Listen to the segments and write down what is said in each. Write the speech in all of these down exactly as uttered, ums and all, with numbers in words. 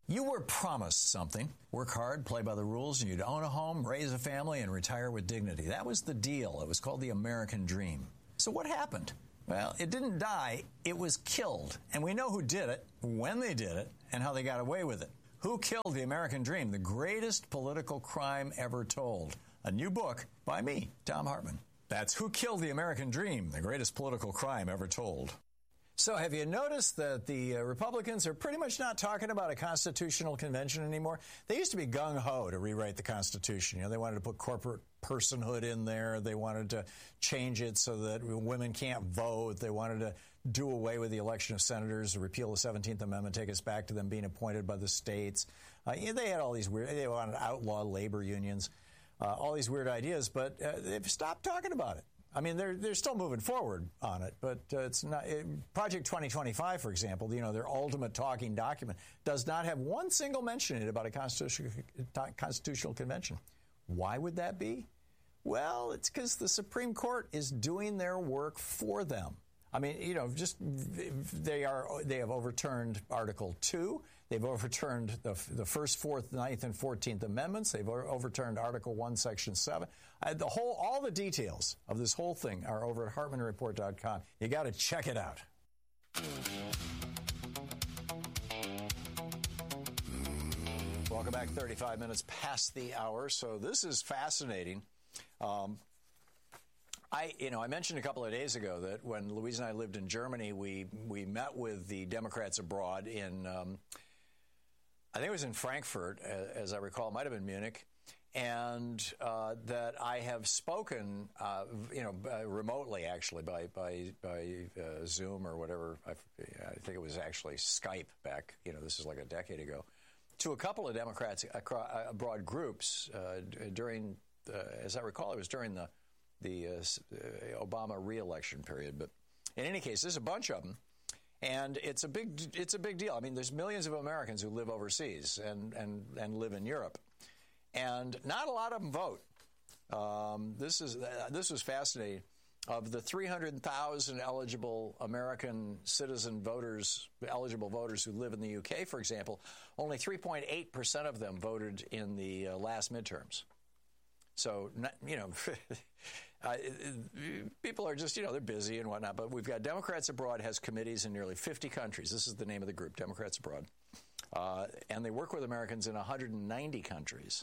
You were promised something. Work hard, play by the rules, and you'd own a home, raise a family, and retire with dignity. That was the deal. It was called the American Dream. So what happened? Well, it didn't die. It was killed. And we know who did it, when they did it, and how they got away with it. Who killed the American Dream? The greatest political crime ever told. A new book by me, Thom Hartmann. That's Who Killed the American Dream? The Greatest Political Crime Ever Told. So have you noticed that the uh, Republicans are pretty much not talking about a constitutional convention anymore? They used to be gung-ho to rewrite the Constitution. You know, they wanted to put corporate personhood in there. They wanted to change it so that women can't vote. They wanted to do away with the election of senators, repeal the seventeenth Amendment, take us back to them being appointed by the states. Uh, you know, they had all these weird, they wanted to outlaw labor unions, uh, all these weird ideas, but uh, they've stopped talking about it. I mean, they're they're still moving forward on it, but uh, it's not. It, Project twenty twenty-five, for example, you know, their ultimate talking document does not have one single mention in it about a constitutional constitutional convention. Why would that be? Well, it's because the Supreme Court is doing their work for them. I mean, you know, just they are they have overturned Article two. They've overturned the, the First, Fourth, Ninth, and Fourteenth Amendments. They've overturned Article One, Section Seven. Uh, the whole, all the details of this whole thing are over at Hartmann Report dot com. You got to check it out. Welcome back. thirty-five minutes past the hour. So this is fascinating. Um, I, you know, I mentioned a couple of days ago that when Louise and I lived in Germany, we we met with the Democrats abroad in, um, I think it was in Frankfurt, as I recall, it might have been Munich, and uh, that I have spoken, uh, you know, uh, remotely actually by by by uh, Zoom or whatever. I, I think it was actually Skype back. You know, this is like a decade ago, to a couple of Democrats abroad groups uh, during, uh, as I recall, it was during the. the uh, Obama re-election period. But in any case, there's a bunch of them, and it's a big it's a big deal. I mean, there's millions of Americans who live overseas and, and, and live in Europe, and not a lot of them vote. Um, this is uh, this was fascinating. Of the three hundred thousand eligible American citizen voters, eligible voters who live in the U K, for example, only three point eight percent of them voted in the uh, last midterms. So, you know, uh, people are just, you know, they're busy and whatnot. But we've got Democrats Abroad has committees in nearly fifty countries. This is the name of the group, Democrats Abroad. Uh, and they work with Americans in one hundred ninety countries.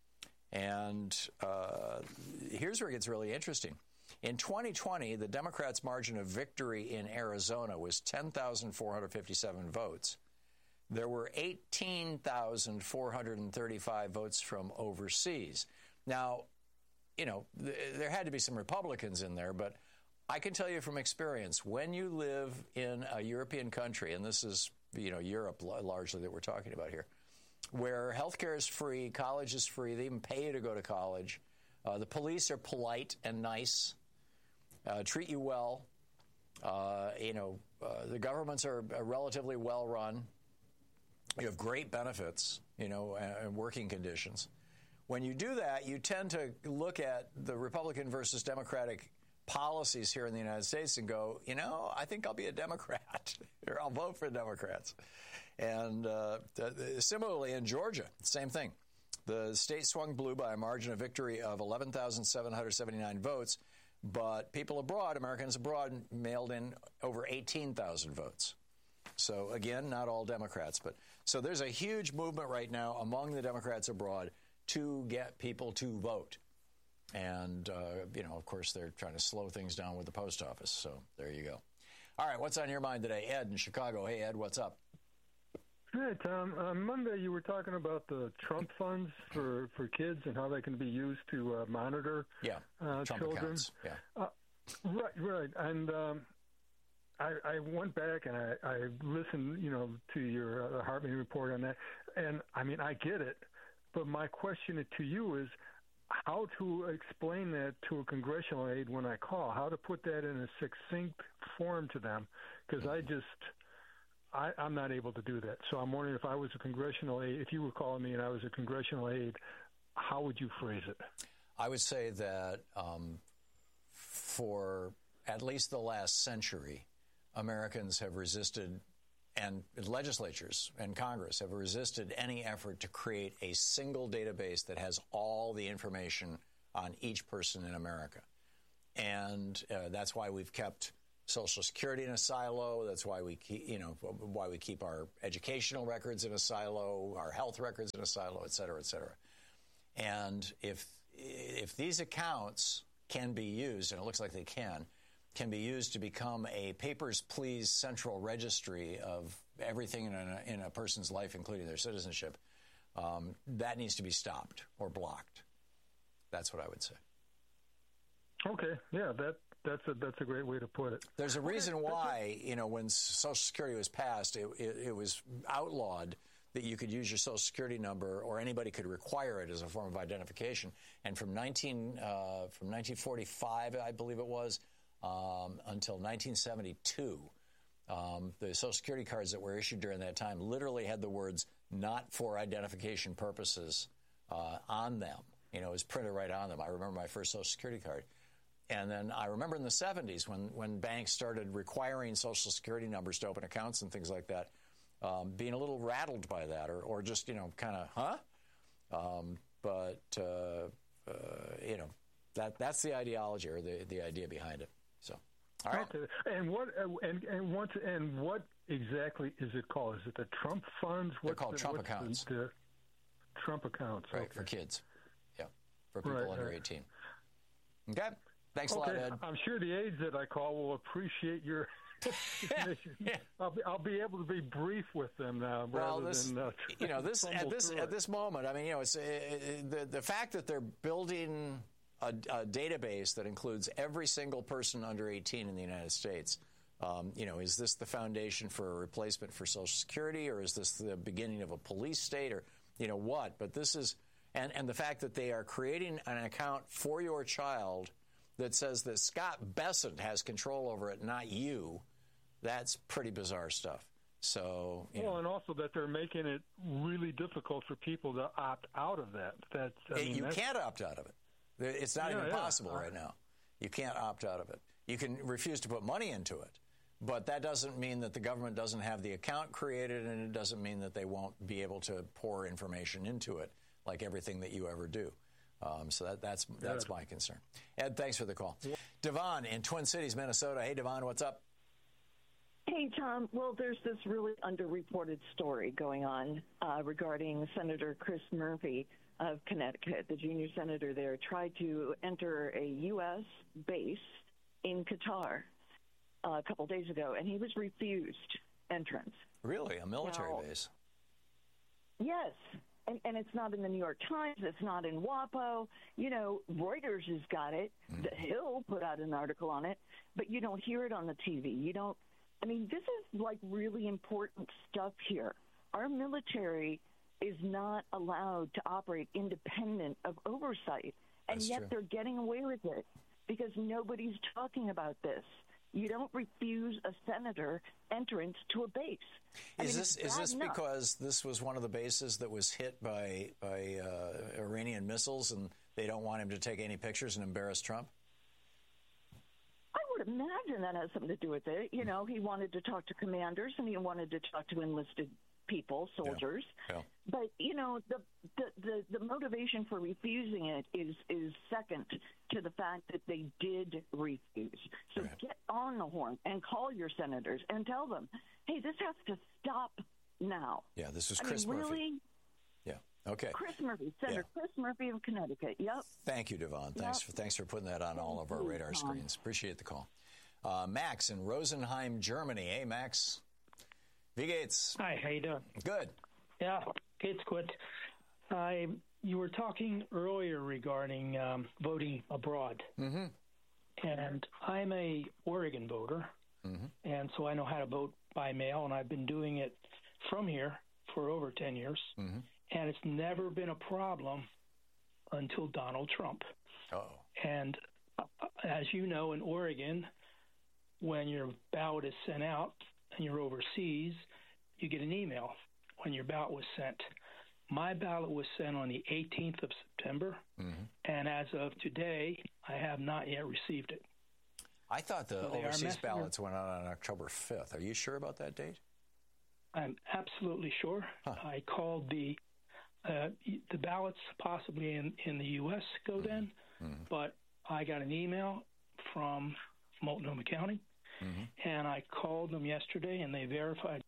And uh, here's where it gets really interesting. In twenty twenty, the Democrats' margin of victory in Arizona was ten thousand four hundred fifty-seven votes. There were eighteen thousand four hundred thirty-five votes from overseas. Now, you know, th- there had to be some Republicans in there, but I can tell you from experience, when you live in a European country, and this is, you know, Europe largely that we're talking about here, where healthcare is free, college is free, they even pay you to go to college, uh, the police are polite and nice, uh, treat you well, uh, you know, uh, the governments are relatively well run, you have great benefits, you know, and working conditions. When you do that, you tend to look at the Republican versus Democratic policies here in the United States and go, you know, I think I'll be a Democrat, or I'll vote for Democrats. And uh, similarly in Georgia, same thing. The state swung blue by a margin of victory of eleven thousand seven hundred seventy-nine votes, but people abroad, Americans abroad, mailed in over eighteen thousand votes. So again, not all Democrats, but so there's a huge movement right now among the Democrats abroad to get people to vote. And, uh, you know, of course, they're trying to slow things down with the post office. So there you go. All right, what's on your mind today? Ed in Chicago. Hey, Ed, what's up? Hey, Tom. On Monday, you were talking about the Trump funds for, for kids and how they can be used to uh, monitor yeah, uh, Trump children. Accounts. Yeah. Uh, right, right. And um, I, I went back and I, I listened, you know, to your uh, Hartmann report on that. And, I mean, I get it. But my question to you is how to explain that to a congressional aide when I call, how to put that in a succinct form to them, because I just, I, I'm not able to do that. So I'm wondering if I was a congressional aide, if you were calling me and I was a congressional aide, how would you phrase it? I would say that um, for at least the last century, Americans have resisted and legislatures and Congress have resisted any effort to create a single database that has all the information on each person in America. And uh, that's why we've kept Social Security in a silo. That's why we keep, you know, why we keep our educational records in a silo, our health records in a silo, et cetera, et cetera. And if if these accounts can be used, and it looks like they can, can be used to become a papers, please central registry of everything in a, in a person's life, including their citizenship, um, that needs to be stopped or blocked. That's what I would say. Okay, yeah, that that's a that's a great way to put it. There's a reason why, you know, when Social Security was passed, it, it, it was outlawed that you could use your Social Security number, or anybody could require it as a form of identification. And from nineteen uh, from nineteen forty-five, I believe it was, um, until nineteen seventy-two, um, the Social Security cards that were issued during that time literally had the words "not for identification purposes" uh, on them. You know, it was printed right on them. I remember my first Social Security card. And then I remember in the seventies when, when banks started requiring Social Security numbers to open accounts and things like that, um, being a little rattled by that, or, or just, you know, kind of, huh? Um, but, uh, uh, you know, that that's the ideology or the, the idea behind it. So, all right. Okay. And what and and what and what exactly is it called? Is it the Trump funds? They're what's called the, Trump what's accounts. The, the Trump accounts. Right, okay. for kids. Yeah, for people Right, under right. eighteen. Okay. Thanks Okay, a lot, Ed. I'm sure the aides that I call will appreciate your information. Yeah. I'll be, I'll be able to be brief with them now, Well, rather this, than uh, you know, this at this through at it. this moment. I mean, you know, it's uh, the the fact that they're building a, a database that includes every single person under eighteen in the United States. Um, you know, is this the foundation for a replacement for Social Security, or is this the beginning of a police state, or you know what? But this is, and and the fact that they are creating an account for your child that says that Scott Bessent has control over it, not you, that's pretty bizarre stuff. So, you well, know. and also that they're making it really difficult for people to opt out of that. That I It- mean, you that's, can't opt out of it. It's not Yeah, even yeah. possible right now. You can't opt out of it. You can refuse to put money into it, but that doesn't mean that the government doesn't have the account created, and it doesn't mean that they won't be able to pour information into it, like everything that you ever do. Um, so that, that's that's Yeah. my concern. Ed, thanks for the call. Devon in Twin Cities, Minnesota. Hey, Devon, what's up? Hey, Tom. Well, there's this really underreported story going on uh, regarding Senator Chris Murphy of Connecticut. The junior senator there tried to enter a U S base in Qatar uh, a couple days ago, and he was refused entrance. Really, a military Now- base? Yes. And, and it's not in the New York Times. It's not in WAPO. You know, Reuters has got it. Mm-hmm. The Hill put out an article on it, but you don't hear it on the T V. You don't. I mean, this is like really important stuff here. Our military is not allowed to operate independent of oversight, and That's yet true. they're getting away with it because nobody's talking about this. You don't refuse a senator entrance to a base. I Is mean, this it's is bad this enough. because this was one of the bases that was hit by by uh, Iranian missiles, and they don't want him to take any pictures and embarrass Trump? I would imagine that has something to do with it. You know, he wanted to talk to commanders and he wanted to talk to enlisted people, soldiers. Yeah. But you know, the, the the the motivation for refusing it is is second to the fact that they did refuse. So Right. get on the horn and call your senators and tell them, hey, this has to stop now. Yeah, this was I Chris mean, Murphy. really, Yeah. Okay. Chris Murphy, Senator Yeah. Chris Murphy of Connecticut. Yep. Thank you, Devon. Thanks Yep. for thanks for putting that on all of our you, radar Tom. screens. Appreciate the call. Uh, Max in Rosenheim, Germany. Hey, Max. Wie geht's? Hi, how you doing? Good. Yeah, it's good. I you were talking earlier regarding um, voting abroad, Mm-hmm. and I'm a Oregon voter, Mm-hmm. and so I know how to vote by mail, and I've been doing it from here for over ten years, Mm-hmm. and it's never been a problem until Donald Trump. Uh-oh. And uh, as you know, in Oregon, when your ballot is sent out and you're overseas, you get an email when your ballot was sent. My ballot was sent on the eighteenth of September, Mm-hmm. and as of today, I have not yet received it. I thought the So they are overseas messing ballots went out on October fifth. Are you sure about that date? I'm absolutely sure. Huh. I called the uh, the ballots possibly in, in the U S go then, mm-hmm. but I got an email from Multnomah County, mm-hmm. and I called them yesterday, and they verified.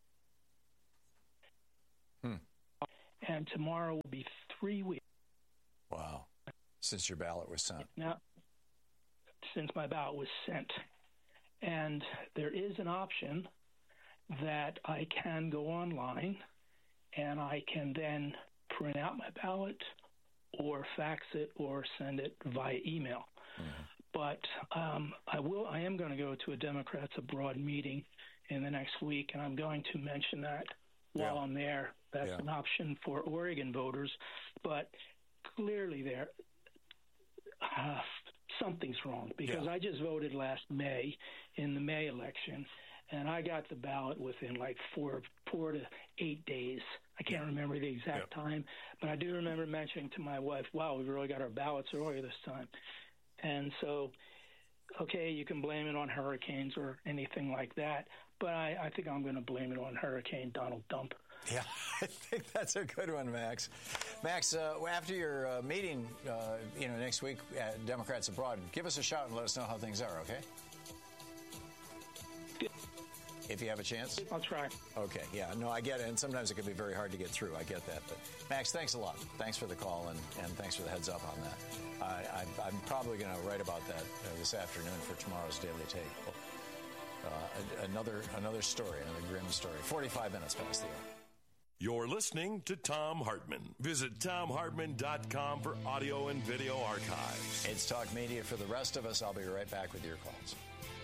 Hmm. And tomorrow will be three weeks. Wow. Since your ballot was sent. Now, since my ballot was sent. And there is an option that I can go online and I can then print out my ballot or fax it or send it via email. Mm-hmm. But um, I will. I am going to go to a Democrats Abroad meeting in the next week, and I'm going to mention that while yeah. I'm there. That's yeah. an option for Oregon voters. But clearly there, uh, something's wrong, because yeah. I just voted last May in the May election, and I got the ballot within like four four to eight days. I can't yeah. remember the exact yeah. time, but I do remember mentioning to my wife, wow, we really got our ballots earlier this time. And so, okay, you can blame it on hurricanes or anything like that, but I, I think I'm going to blame it on Hurricane Donald Dump. Yeah, I think that's a good one, Max. Max, uh, after your uh, meeting, uh, you know, next week at Democrats Abroad, give us a shout and let us know how things are, okay? Good. If you have a chance? I'll try. Okay, yeah, no, I get it, and sometimes it can be very hard to get through. I get that. But, Max, thanks a lot. Thanks for the call, and, and thanks for the heads up on that. I, I, I'm probably going to write about that uh, this afternoon for tomorrow's Daily Take. Uh, another, another story, another grim story. forty-five minutes past the hour. You're listening to Thom Hartmann. Visit Thom Hartmann dot com for audio and video archives. It's Talk Media for the rest of us. I'll be right back with your calls.